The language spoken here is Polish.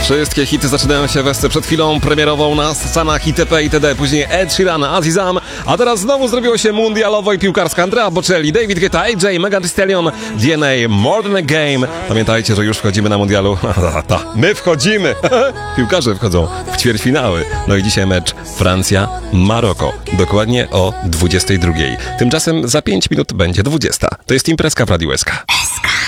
Wszystkie hity zaczynają się wesce przed chwilą premierową na Stanach itp. itd. Później Ed Sheeran, Azizam, a teraz znowu zrobiło się mundialowo i piłkarska. Andrea Bocelli, David Guetta, AJ, Megan Thee Stallion, DNA, More Than a Game. Pamiętajcie, że już wchodzimy na mundialu. My wchodzimy! Piłkarze wchodzą w ćwierćfinały. No i dzisiaj mecz Francja-Maroko. Dokładnie o 22:00. Tymczasem za 5 minut będzie 20:00. To jest imprezka w Radiu SK.